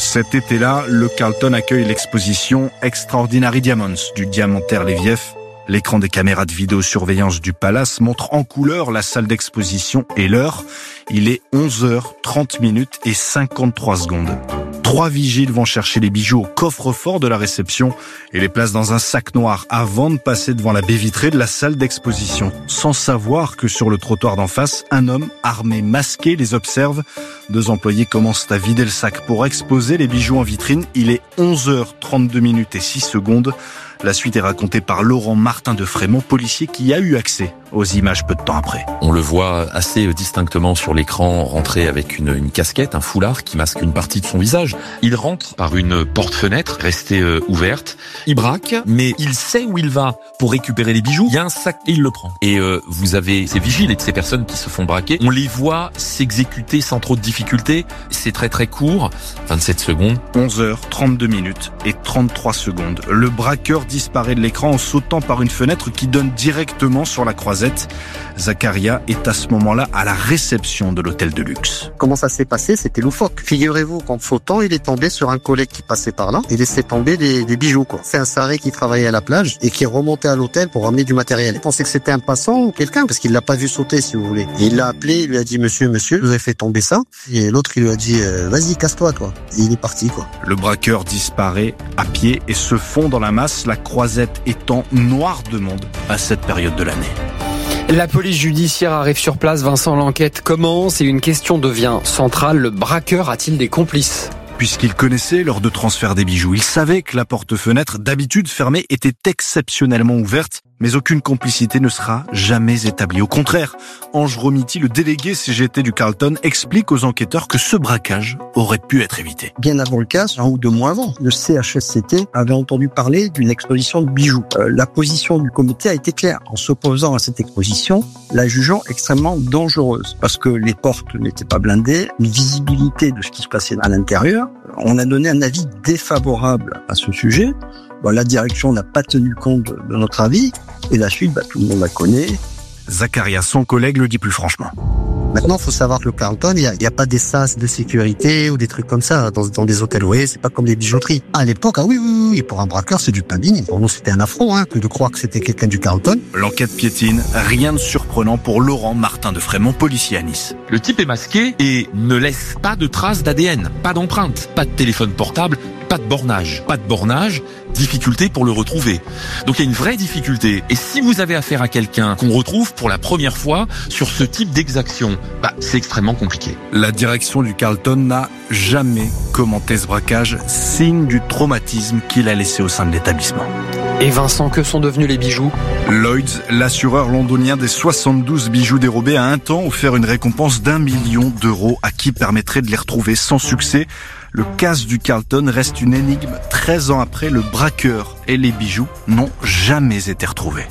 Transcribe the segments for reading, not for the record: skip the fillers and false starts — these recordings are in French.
Cet été-là, le Carlton accueille l'exposition Extraordinary Diamonds du diamantaire Leviev. L'écran des caméras de vidéosurveillance du Palace montre en couleur la salle d'exposition et l'heure. Il est 11h30 et 53 secondes. 3 vigiles vont chercher les bijoux au coffre-fort de la réception et les placent dans un sac noir avant de passer devant la baie vitrée de la salle d'exposition. Sans savoir que sur le trottoir d'en face, un homme armé, masqué, les observe. 2 employés commencent à vider le sac pour exposer les bijoux en vitrine. Il est 11h32 et 6 secondes. La suite est racontée par Laurent Martin de Frémont, policier qui a eu accès aux images peu de temps après. On le voit assez distinctement sur l'écran rentrer avec une casquette, un foulard qui masque une partie de son visage. Il rentre par une porte-fenêtre restée ouverte. Il braque, mais il sait où il va pour récupérer les bijoux. Il y a un sac et il le prend. Et vous avez ces vigiles et ces personnes qui se font braquer. On les voit s'exécuter sans trop de difficultés. C'est très très court, 27 secondes. 11h32 et 33 secondes. Le braqueur disparaît de l'écran en sautant par une fenêtre qui donne directement sur la croisette. Zakaria est à ce moment-là à la réception de l'hôtel de luxe. Comment ça s'est passé? C'était loufoque. Figurez-vous qu'en sautant, il est tombé sur un collègue qui passait par là et laissait tomber des bijoux, quoi. C'est un saré qui travaillait à la plage et qui est remonté à l'hôtel pour ramener du matériel. Il pensait que c'était un passant ou quelqu'un parce qu'il l'a pas vu sauter, si vous voulez. Et il l'a appelé, il lui a dit monsieur, vous avez fait tomber ça. Et l'autre, il lui a dit vas-y, casse-toi, toi. Et il est parti, quoi. Le braqueur disparaît à pied et se fond dans la masse, la croisette étant noire de monde à cette période de l'année. La police judiciaire arrive sur place. Vincent, l'enquête commence et une question devient centrale. Le braqueur a-t-il des complices ? Puisqu'il connaissait l'heure de transfert des bijoux, il savait que la porte-fenêtre, d'habitude fermée, était exceptionnellement ouverte, mais aucune complicité ne sera jamais établie. Au contraire, Ange Romiti, le délégué CGT du Carlton, explique aux enquêteurs que ce braquage aurait pu être évité. Bien avant le casse, 1 ou 2 mois avant, le CHSCT avait entendu parler d'une exposition de bijoux. La position du comité a été claire. En s'opposant à cette exposition, la jugeant extrêmement dangereuse, parce que les portes n'étaient pas blindées, une visibilité de ce qui se passait à l'intérieur. On a donné un avis défavorable à ce sujet. La direction n'a pas tenu compte de notre avis. Et la suite, tout le monde la connaît. Zakaria, son collègue, le dit plus franchement. Maintenant, il faut savoir que le Carlton, il y a pas des sas de sécurité ou des trucs comme ça dans des hôtels. Vous voyez, c'est pas comme les bijouteries. À l'époque, oui, pour un braqueur, c'est du pain béni. Pour nous, c'était un affront, que de croire que c'était quelqu'un du Carlton. L'enquête piétine, rien de surprenant pour Laurent Martin de Frémont, policier à Nice. Le type est masqué et ne laisse pas de traces d'ADN, pas d'empreinte, pas de téléphone portable, pas de bornage. Pas de bornage, difficulté pour le retrouver. Donc il y a une vraie difficulté. Et si vous avez affaire à quelqu'un qu'on retrouve pour la première fois sur ce type d'exaction, c'est extrêmement compliqué. La direction du Carlton n'a jamais commenté ce braquage, signe du traumatisme qu'il a laissé au sein de l'établissement. Et Vincent, que sont devenus les bijoux ? Lloyds, l'assureur londonien des 72 bijoux dérobés, a un temps offert une récompense d'1 million d'euros à qui permettrait de les retrouver sans succès. Le casse du Carlton reste une énigme. 13 ans après, le braqueur et les bijoux n'ont jamais été retrouvés.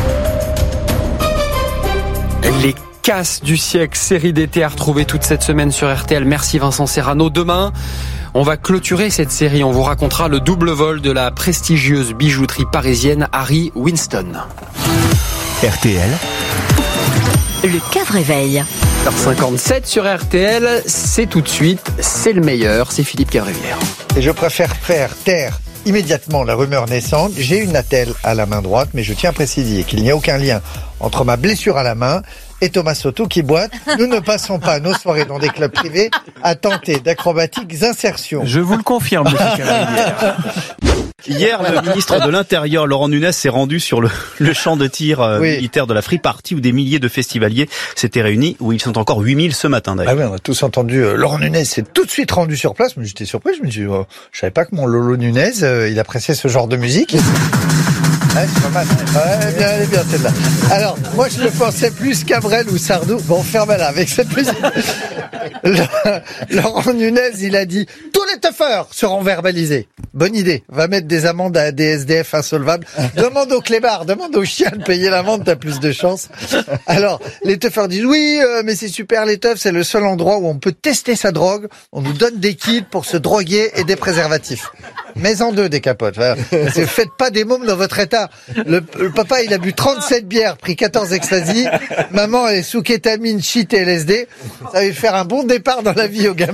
Les casses du siècle, série d'été à retrouver toute cette semaine sur RTL. Merci Vincent Serrano. Demain, on va clôturer cette série. On vous racontera le double vol de la prestigieuse bijouterie parisienne Harry Winston. RTL. Le Cave Réveil. 7h57 sur RTL, c'est tout de suite, c'est le meilleur, c'est Philippe Cavrivière. Et je préfère faire taire immédiatement la rumeur naissante. J'ai une attelle à la main droite, mais je tiens à préciser qu'il n'y a aucun lien entre ma blessure à la main et Thomas Soto qui boite. Nous ne passons pas nos soirées dans des clubs privés à tenter d'acrobatiques insertions. Je vous le confirme, monsieur Cavrivière. Hier, le ministre de l'Intérieur, Laurent Nunez, s'est rendu sur le champ de tir militaire de la Free Party où des milliers de festivaliers s'étaient réunis, où ils sont encore 8000 ce matin d'ailleurs. Ah oui, on a tous entendu Laurent Nunez s'est tout de suite rendu sur place, mais j'étais surpris, je me suis dit, je savais pas que mon Lolo Nunez, il appréciait ce genre de musique. C'est pas mal. Elle est bien celle-là. Alors, moi je le pensais plus Cabrel ou Sardou. Bon, ferme-la avec cette musique. Laurent Nunez, il a dit « Tous les teufeurs seront verbalisés ». Bonne idée. Va mettre des amendes à des SDF insolvables. Demande au clébard, demande au chien de payer l'amende, t'as plus de chance. Alors, les teufeurs disent « Oui, mais c'est super les teufs, c'est le seul endroit où on peut tester sa drogue. On nous donne des kits pour se droguer et des préservatifs. » Mais en deux des capotes. Faites pas des mômes dans votre état. Le papa, il a bu 37 bières, pris 14 ecstasy. Maman, elle est sous kétamine, shit et LSD. Ça va lui faire un bon départ dans la vie au gamin.